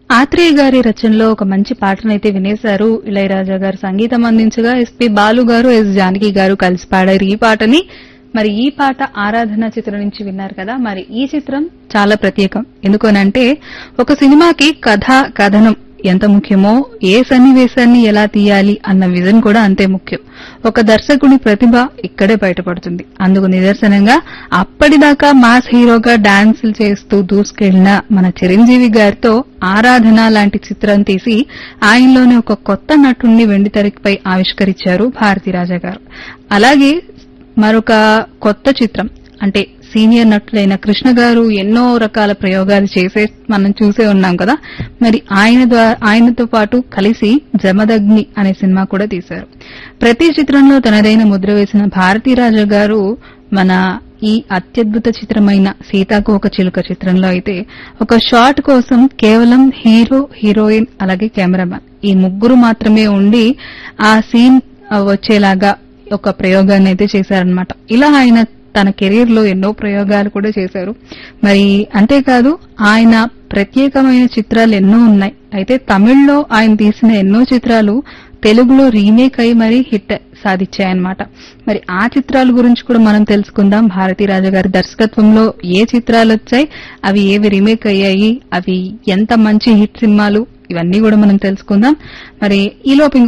ఆత్రేయ గారి రచనలో ఒక మంచి పాటనైతే వినేశారు. ఇళయరాజా గారు సంగీతం అందించగా ఎస్పి బాలు గారు, ఎస్ జానకి గారు కలిసి పాడారు ఈ పాటని. మరి ఈ పాట ఆరాధన చిత్రం నుంచి విన్నారు కదా. మరి ఈ చిత్రం చాలా ప్రత్యేకం. ఎందుకనంటే ఒక సినిమాకి కథ, కథనం ఎంత ముఖ్యమో ఏ సన్నివేశాన్ని ఎలా తీయాలి అన్న విజన్ కూడా అంతే ముఖ్యం. ఒక దర్శకుడి ప్రతిభ ఇక్కడే బయటపడుతుంది. అందుకు నిదర్శనంగా అప్పటిదాకా మాస్ హీరోగా డాన్సులు చేస్తూ దూసుకెళ్లిన మన చిరంజీవి గారితో ఆరాధన లాంటి చిత్రం తీసి ఆయనలోని ఒక కొత్త నటుణ్ణి వెండితెరపై ఆవిష్కరించారు భారతీరాజా గారు. అలాగే మరొక కొత్త చిత్రం అంటే సీనియర్ నటులైన కృష్ణ గారు ఎన్నో రకాల ప్రయోగాలు చేసే మనం చూసే ఉన్నాం కదా. మరి ఆయనతో పాటు కలిసి జమదగ్ని అనే సినిమా కూడా తీశారు. ప్రతి చిత్రంలో తనదైన ముద్ర వేసిన భారతీరాజా గారు మన ఈ అత్యద్భుత చిత్రమైన సీతాకు ఒక చిలుక చిత్రంలో అయితే ఒక షాట్ కోసం కేవలం హీరో, హీరోయిన్ అలాగే కెమెరామెన్ ఈ ముగ్గురు మాత్రమే ఉండి ఆ సీన్ వచ్చేలాగా ఒక ప్రయోగాన్ని అయితే చేశారనమాట. ఇలా ఆయన తన కెరీర్ లో ఎన్నో ప్రయోగాలు కూడా చేశారు. మరి అంతేకాదు ఆయన ప్రత్యేకమైన చిత్రాలు ఎన్నో ఉన్నాయి. అయితే తమిళ్లో ఆయన తీసిన ఎన్నో చిత్రాలు తెలుగులో రీమేక్ అయి మరీ హిట్ సాధించాయన్నమాట. మరి ఆ చిత్రాల గురించి కూడా మనం తెలుసుకుందాం. భారతీరాజా గారి దర్శకత్వంలో ఏ చిత్రాలు వచ్చాయి, అవి ఏవి రీమేక్ అయ్యాయి, అవి ఎంత మంచి హిట్ సినిమాలు, ఇవన్నీ కూడా మనం తెలుసుకుందాం. మరి ఈలోపు